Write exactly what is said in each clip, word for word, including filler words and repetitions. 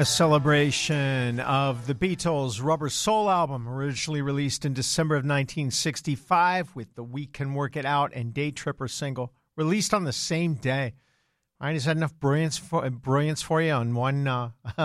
A celebration of the Beatles' Rubber Soul album, originally released in December of nineteen sixty-five, with the We Can Work It Out and Day Tripper single, released on the same day. All right, is that enough brilliance for, brilliance for you on one uh,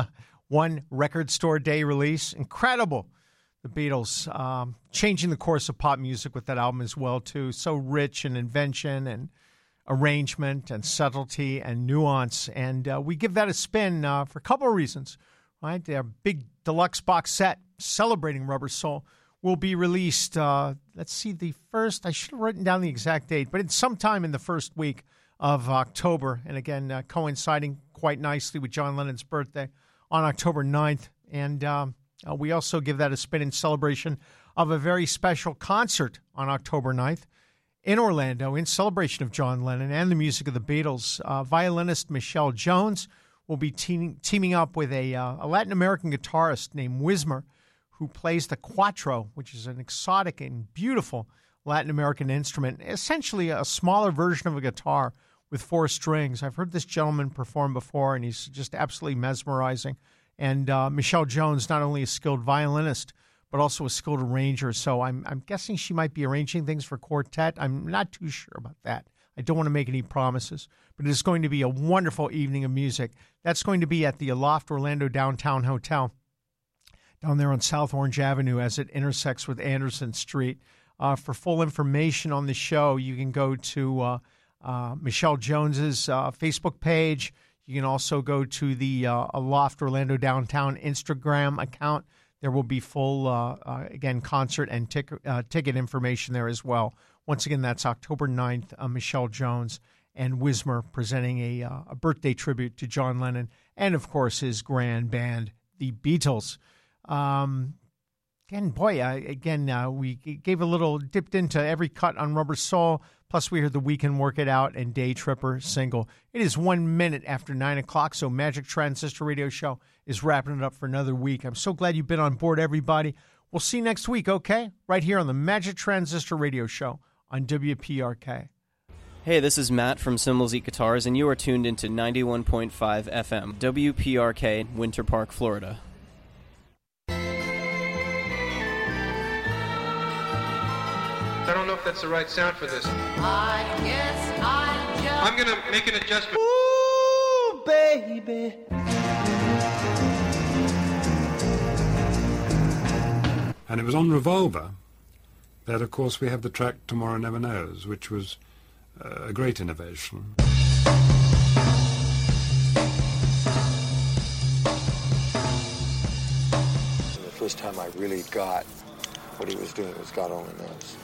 one record store day release? Incredible. The Beatles um, changing the course of pop music with that album as well, too. So rich in invention and arrangement and subtlety and nuance. And uh, we give that a spin uh, for a couple of reasons. Right? Their big deluxe box set celebrating Rubber Soul will be released, uh, let's see, the first, I should have written down the exact date, but it's sometime in the first week of October. And again, uh, coinciding quite nicely with John Lennon's birthday on October ninth. And um, uh, we also give that a spin in celebration of a very special concert on October ninth. In Orlando, in celebration of John Lennon and the music of the Beatles. Uh, violinist Michelle Jones will be teaming, teaming up with a, uh, a Latin American guitarist named Wismer, who plays the cuatro, which is an exotic and beautiful Latin American instrument, essentially a smaller version of a guitar with four strings. I've heard this gentleman perform before, and he's just absolutely mesmerizing. And uh, Michelle Jones, not only a skilled violinist, but also a skilled arranger. So I'm I'm guessing she might be arranging things for quartet. I'm not too sure about that. I don't want to make any promises, but it's going to be a wonderful evening of music. That's going to be at the Aloft Orlando Downtown Hotel down there on South Orange Avenue as it intersects with Anderson Street. Uh, for full information on the show, you can go to uh, uh, Michelle Jones's uh, Facebook page. You can also go to the uh, Aloft Orlando Downtown Instagram account. There will be full, uh, uh, again, concert and tic- uh, ticket information there as well. Once again, that's October ninth, uh, Michelle Jones and Wismer presenting a, uh, a birthday tribute to John Lennon and, of course, his grand band, the Beatles. Um, again, boy, uh, again, uh, we gave a little, dipped into every cut on Rubber Soul, plus we heard the We Can Work It Out and Day Tripper single. It is one minute after nine o'clock, so Magic Transistor Radio Show is wrapping it up for another week. I'm so glad you've been on board, everybody. We'll see you next week, okay? Right here on the Magic Transistor Radio Show on W P R K. Hey, this is Matt from Cymbals Eat Guitars, and you are tuned into ninety-one point five F M, W P R K, Winter Park, Florida. I don't know if that's the right sound for this. I guess I just... I'm going to make an adjustment. Ooh, baby. And it was on Revolver that, of course, we have the track Tomorrow Never Knows, which was uh, a great innovation. The first time I really got what he was doing was God Only Knows.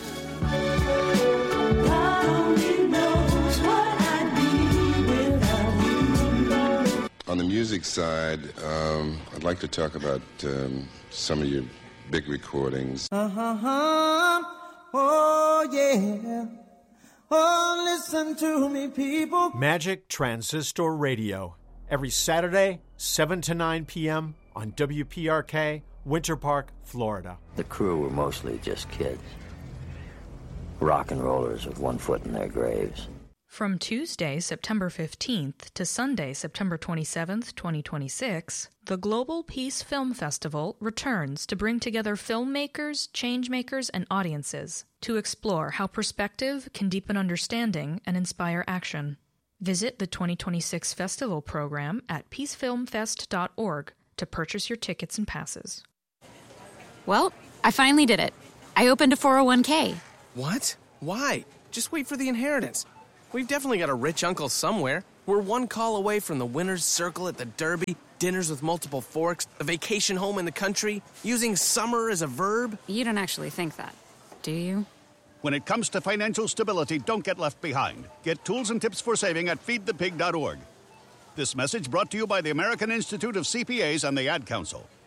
God only knows what I'd be without you. On the music side, um, I'd like to talk about um, some of your big recordings. Uh-huh, oh yeah, oh listen to me people. Magic Transistor Radio, every Saturday, seven to nine p.m. on W P R K, Winter Park, Florida. The crew were mostly just kids. Rock and rollers with one foot in their graves. From Tuesday, September fifteenth to Sunday, September twenty-seventh, twenty twenty-six, the Global Peace Film Festival returns to bring together filmmakers, changemakers, and audiences to explore how perspective can deepen understanding and inspire action. Visit the twenty twenty-six festival program at peace film fest dot org to purchase your tickets and passes. Well, I finally did it. I opened a four oh one k. What? Why? Just wait for the inheritance. We've definitely got a rich uncle somewhere. We're one call away from the winner's circle at the Derby, dinners with multiple forks, a vacation home in the country, using summer as a verb. You don't actually think that, do you? When it comes to financial stability, don't get left behind. Get tools and tips for saving at feed the pig dot org. This message brought to you by the American Institute of C P As and the Ad Council.